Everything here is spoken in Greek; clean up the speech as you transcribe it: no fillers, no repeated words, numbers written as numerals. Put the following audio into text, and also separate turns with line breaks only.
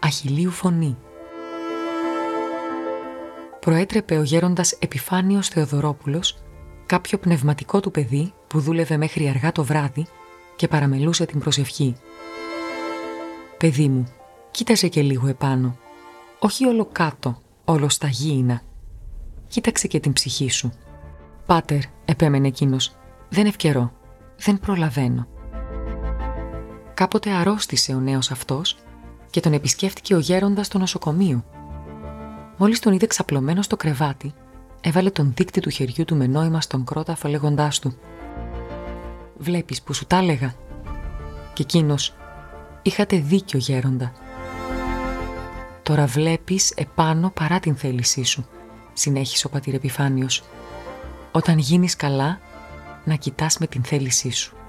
Αχιλλείου φωνή. Προέτρεπε ο γέροντας Επιφάνιος Θεοδωρόπουλος κάποιο πνευματικό του παιδί που δούλευε μέχρι αργά το βράδυ και παραμελούσε την προσευχή. «Παιδί μου, κοίταζε και λίγο επάνω. Όχι όλο κάτω, όλο στα γήινα. Κοίταξε και την ψυχή σου». «Πάτερ», επέμενε εκείνος, «δεν ευκαιρώ, δεν προλαβαίνω». Κάποτε αρρώστησε ο νέος αυτός και τον επισκέφτηκε ο γέροντας στο νοσοκομείο. Μόλις τον είδε ξαπλωμένο στο κρεβάτι, έβαλε τον δείκτη του χεριού του με νόημα στον κρόταφο λέγοντάς του: «Βλέπεις που σου τα έλεγα?» Και εκείνος: «Είχατε δίκιο, γέροντα». «Τώρα βλέπεις επάνω παρά την θέλησή σου», συνέχισε ο πατήρ Επιφάνιος. «Όταν γίνεις καλά, να κοιτάς με την θέλησή σου».